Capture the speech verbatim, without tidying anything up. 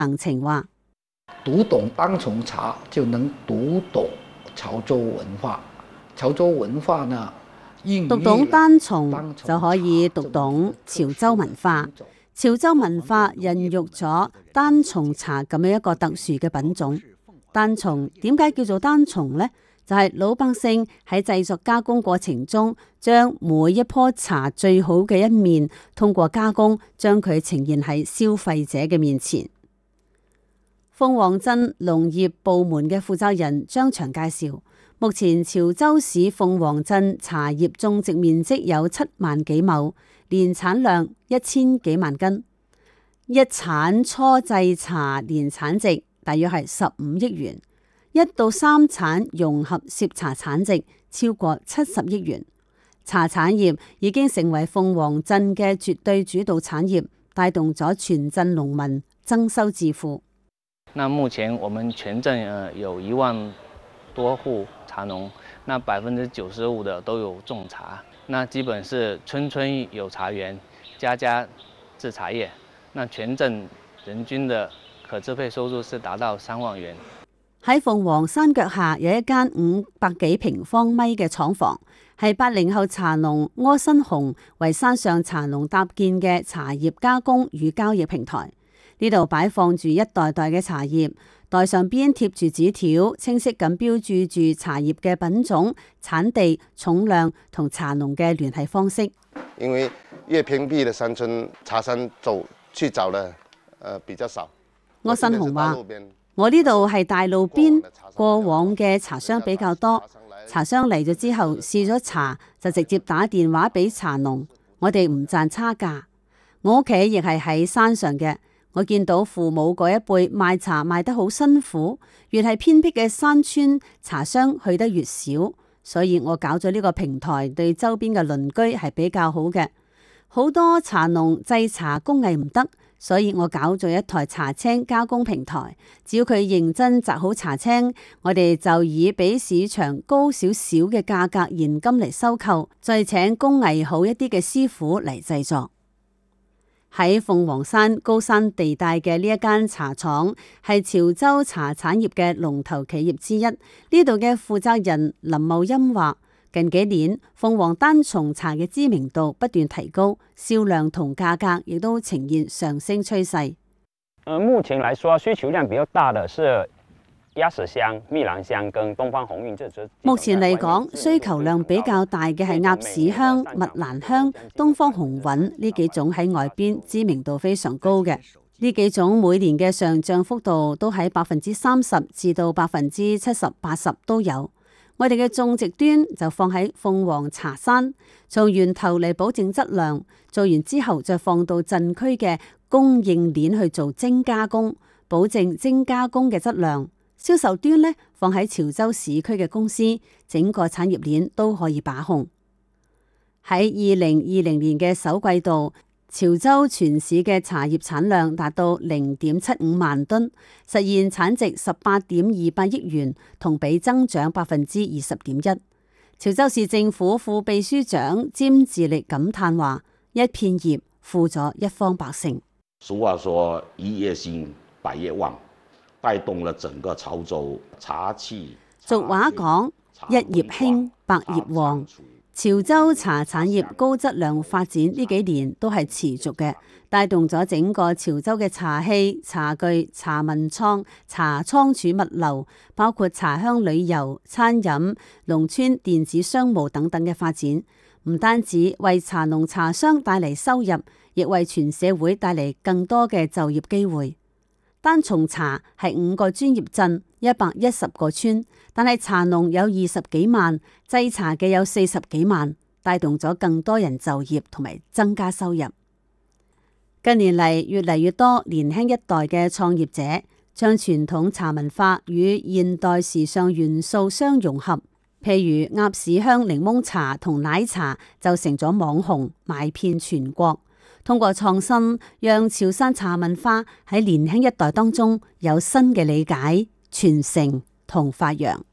行情話： 讀懂單叢茶就能讀懂潮州文化。潮州文化呢， 讀懂單叢就可以讀懂潮州文化。潮州文化孕育咗單叢茶咁樣一個特殊嘅品種。單叢點解叫做單叢呢？就係老百姓喺製作加工過程中，將每一棵茶最好嘅一面，通過加工將佢呈現喺消費者嘅面前。鳳凰鎮農業部門嘅負責人張翔介紹，目前潮州市鳳凰鎮茶葉種植面積有七萬幾畝，年產量一千幾萬斤，一產初製茶年產值大約係十五億元。一到三產融合涉茶產值超過七十億元，茶產業已經成為鳳凰鎮嘅絕對主導產業，帶動咗全鎮農民增收致富。 那目前我們全鎮呃有一萬多戶茶農，那百分之九十五的都有種茶，那基本是村村有茶園，家家製茶葉，那全鎮人均的可支配收入是達到三萬元。 喺鳳凰山腳下有一間五百幾平方米嘅廠房，係八零後茶農柯新雄為山上茶農搭建嘅茶葉加工與交易平台。呢度擺放住一袋袋嘅茶葉，袋上邊貼住紙條，清晰咁標注住茶葉嘅品種、產地、重量同茶農嘅聯繫方式。 因為越偏僻嘅山村，茶山走去找呢，呃，比較少。 柯新雄話：我呢度係大路邊，過往嘅茶商比較多，茶商嚟咗之後試咗茶就直接打電話俾茶農，我哋唔賺差價。我屋企亦係喺山上嘅，我見到父母嗰一輩賣茶賣得好辛苦，越係偏僻嘅山村，茶商去得越少，所以我搞咗呢個平台，對周邊嘅鄰居係比較好嘅。好多茶農製茶工藝唔得，所以我搞咗一台茶青加工平台，只要佢認真摘好茶青，我哋就以比市場高少少嘅價格現金嚟收購，再請工藝好一啲嘅師傅嚟製作。喺鳳凰山高山地帶嘅呢一間茶廠係潮州茶產業嘅龍頭企業之一。呢度嘅負責人林茂音話：近幾年鳳凰單叢茶嘅知名度不斷提高，銷量同價格亦都呈現上升趨勢。 呃，目前來說需求量比較大的是鴨屎香、蜜蘭香跟東方紅韻。這目前嚟講，需求量比較大嘅係鴨屎香、蜜蘭香、東方紅韻呢幾種喺外邊知名度非常高嘅。呢幾種每年嘅上漲幅度都喺百分之三十至到百分之七十、八十都有。我哋嘅種植端就放喺鳳凰茶山，從源頭嚟保證質量，做完之後再放到鎮區嘅供應鏈去做精加工，保證精加工嘅質量。銷售端呢，放喺潮州市區嘅公司，整個產業鏈都可以把控。喺二零二零年嘅首季度，潮州全市嘅茶葉產量達到零點七五萬噸，實現產值十八點二八億元，同比增長百分之二十點一。潮州市政府副秘書長詹志力感嘆話：一片葉富咗一方百姓。 俗話說一葉興，百葉旺，帶動了整個潮州茶氣。 俗話講一葉興，百葉旺。潮州茶產業高質量發展呢幾年都係持續嘅，帶動咗整個潮州嘅茶器、茶具、茶文創、茶倉儲物流，包括茶鄉旅遊、餐飲、農村電子商務等等嘅發展。唔單止為茶農茶商帶嚟收入，亦為全社會帶嚟更多嘅就業機會。單叢茶係五個專業鎮，一百一十個村，但係茶農有二十幾萬，製茶嘅有四十幾萬，帶動咗更多人就業同埋增加收入。近年嚟，越嚟越多年輕一代嘅創業者將傳統茶文化與現代時尚元素相融合，譬如鴨屎香檸檬茶同奶茶就成咗網紅，賣遍全國。通過創新，讓潮汕茶文化喺年輕一代當中有新嘅理解、傳承同發揚。